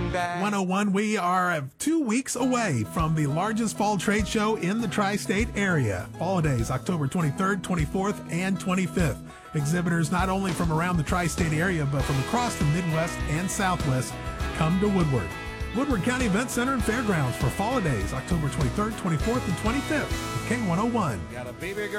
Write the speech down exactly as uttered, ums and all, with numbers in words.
back. one oh one, we are two weeks away from the largest fall trade show in the tri-state area. Fall Days, October twenty-third, twenty-fourth, and twenty-fifth. Exhibitors not only from around the tri-state area, but from across the Midwest and Southwest come to Woodward. Woodward County Event Center and Fairgrounds for Fall Days, October twenty-third, twenty-fourth, and twenty-fifth. K one oh one. Got a baby girl.